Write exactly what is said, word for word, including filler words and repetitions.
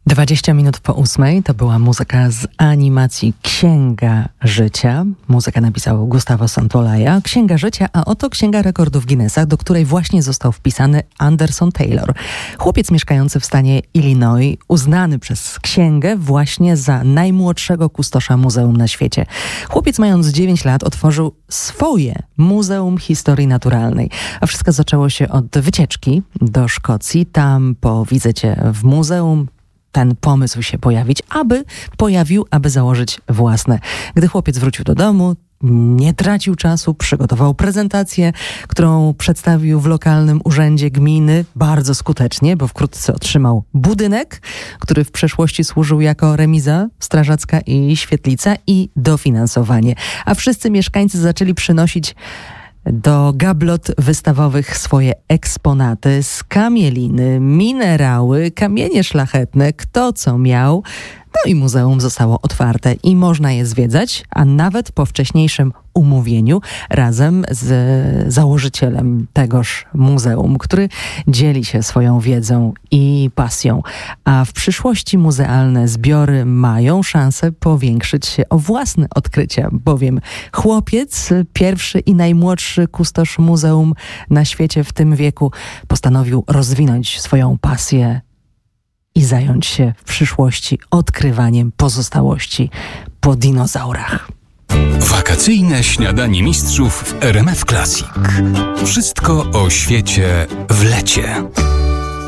dwadzieścia minut po ósmej to była muzyka z animacji Księga Życia. Muzykę napisał Gustavo Santaolalla. Księga Życia, a oto Księga Rekordów Guinnessa, do której właśnie został wpisany Anderson Taylor. Chłopiec mieszkający w stanie Illinois, uznany przez księgę właśnie za najmłodszego kustosza muzeum na świecie. Chłopiec, mając dziewięć lat, otworzył swoje Muzeum Historii Naturalnej. A wszystko zaczęło się od wycieczki do Szkocji. Tam po wizycie w muzeum ten pomysł się pojawić, aby pojawił, aby założyć własne. Gdy chłopiec wrócił do domu, nie tracił czasu, przygotował prezentację, którą przedstawił w lokalnym urzędzie gminy bardzo skutecznie, bo wkrótce otrzymał budynek, który w przeszłości służył jako remiza strażacka i świetlica, i dofinansowanie. A wszyscy mieszkańcy zaczęli przynosić do gablot wystawowych swoje eksponaty z kamieliny, minerały, kamienie szlachetne, kto co miał. No i muzeum zostało otwarte i można je zwiedzać, a nawet po wcześniejszym umówieniu razem z założycielem tegoż muzeum, który dzieli się swoją wiedzą i pasją. A w przyszłości muzealne zbiory mają szansę powiększyć się o własne odkrycia, bowiem chłopiec, pierwszy i najmłodszy kustosz muzeum na świecie w tym wieku, postanowił rozwinąć swoją pasję i zająć się w przyszłości odkrywaniem pozostałości po dinozaurach. Wakacyjne śniadanie mistrzów w R M F Classic. Wszystko o świecie w lecie.